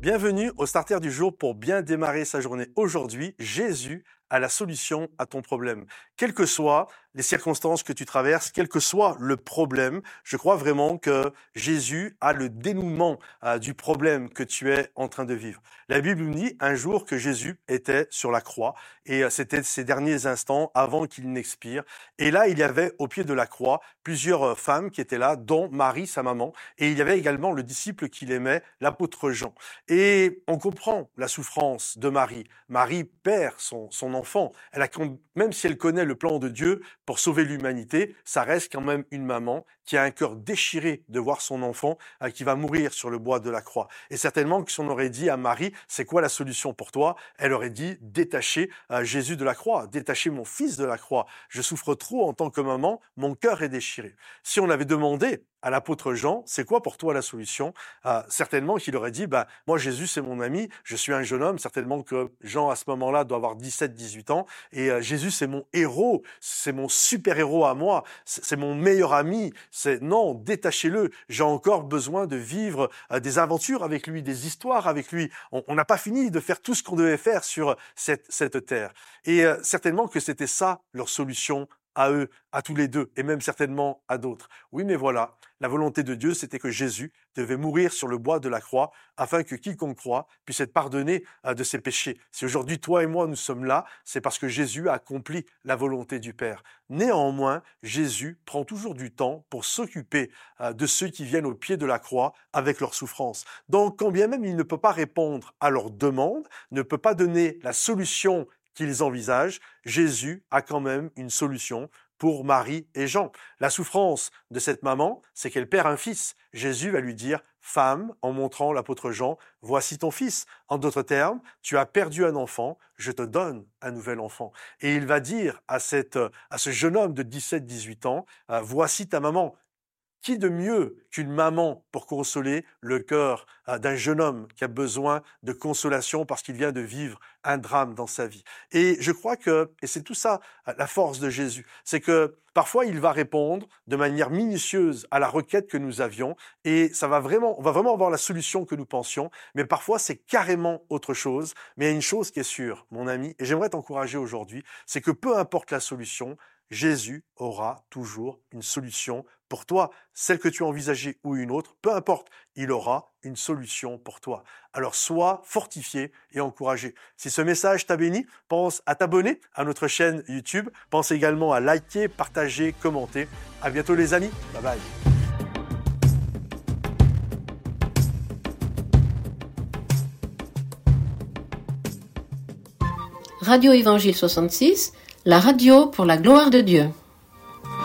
Bienvenue au Starter du jour pour bien démarrer sa journée. Aujourd'hui, Jésus a la solution à ton problème. Quelles que soient les circonstances que tu traverses, quel que soit le problème, je crois vraiment que Jésus a le dénouement du problème que tu es en train de vivre. La Bible nous dit un jour que Jésus était sur la croix et c'était ses derniers instants avant qu'il n'expire. Et là, il y avait au pied de la croix plusieurs femmes qui étaient là, dont Marie, sa maman, et il y avait également le disciple qu'il aimait, l'apôtre Jean. Et on comprend la souffrance de Marie. Marie perd son enfant. Même si elle connaît le plan de Dieu pour sauver l'humanité, ça reste quand même une maman qui a un cœur déchiré de voir son enfant qui va mourir sur le bois de la croix. Et certainement que si on aurait dit à Marie, c'est quoi la solution pour toi? Elle aurait dit, détacher Jésus de la croix, détacher mon fils de la croix. Je souffre trop en tant que maman, mon cœur est déchiré. Si on avait demandé à l'apôtre Jean, c'est quoi pour toi la solution? Certainement qu'il aurait dit, moi Jésus c'est mon ami, je suis un jeune homme, certainement que Jean à ce moment-là doit avoir 17-18 ans, et Jésus c'est mon héros, c'est mon super-héros à moi, c'est mon meilleur ami. Non, détachez-le, j'ai encore besoin de vivre des aventures avec lui, des histoires avec lui. On n'a pas fini de faire tout ce qu'on devait faire sur cette terre. Et certainement que c'était ça leur solution à eux, à tous les deux, et même certainement à d'autres. Oui, mais voilà, la volonté de Dieu, c'était que Jésus devait mourir sur le bois de la croix, afin que quiconque croit puisse être pardonné de ses péchés. Si aujourd'hui, toi et moi, nous sommes là, c'est parce que Jésus a accompli la volonté du Père. Néanmoins, Jésus prend toujours du temps pour s'occuper de ceux qui viennent au pied de la croix avec leurs souffrances. Donc, quand bien même il ne peut pas répondre à leurs demandes, ne peut pas donner la solution qu'ils envisagent, Jésus a quand même une solution pour Marie et Jean. La souffrance de cette maman, c'est qu'elle perd un fils. Jésus va lui dire, femme, en montrant l'apôtre Jean, voici ton fils. En d'autres termes, tu as perdu un enfant, je te donne un nouvel enfant. Et il va dire à ce jeune homme de 17-18 ans, voici ta maman. Qui de mieux qu'une maman pour consoler le cœur d'un jeune homme qui a besoin de consolation parce qu'il vient de vivre un drame dans sa vie? Et je crois et c'est tout ça la force de Jésus, c'est que parfois il va répondre de manière minutieuse à la requête que nous avions et on va vraiment avoir la solution que nous pensions, mais parfois c'est carrément autre chose. Mais il y a une chose qui est sûre, mon ami, et j'aimerais t'encourager aujourd'hui, c'est que peu importe la solution, Jésus aura toujours une solution pour toi, celle que tu as envisagée ou une autre, peu importe, il aura une solution pour toi. Alors sois fortifié et encouragé. Si ce message t'a béni, pense à t'abonner à notre chaîne YouTube, pense également à liker, partager, commenter. À bientôt les amis, bye bye. Radio Évangile 66, la radio pour la gloire de Dieu.